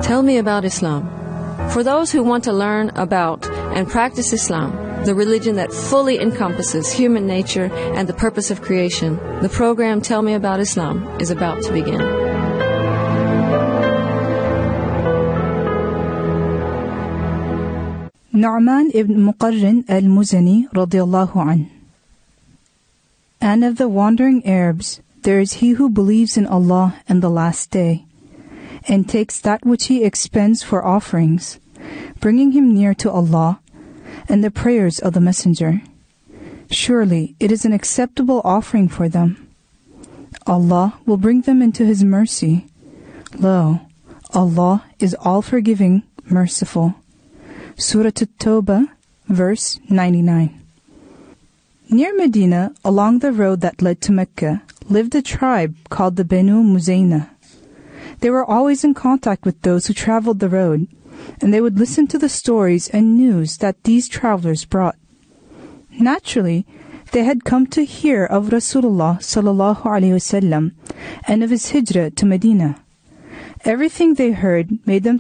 Tell me about Islam. For those who want to learn about and practice Islam, the religion that fully encompasses human nature and the purpose of creation, the program Tell Me About Islam is about to begin. Nu'man ibn Muqarrin al-Muzani radiyallahu anh. And of the wandering Arabs, there is he who believes in Allah and the last day, and takes that which he expends for offerings, bringing him near to Allah and the prayers of the Messenger. Surely it is an acceptable offering for them. Allah will bring them into His mercy. Lo, Allah is all-forgiving, merciful. Surah At-Tawbah, verse 99. Near Medina, along the road that led to Mecca, lived a tribe called the Banu Muzayna. They were always in contact with those who traveled the road, and they would listen to the stories and news that these travelers brought. Naturally, they had come to hear of Rasulullah sallallahu alaihi wasallam and of his hijrah to Medina. Everything they heard made them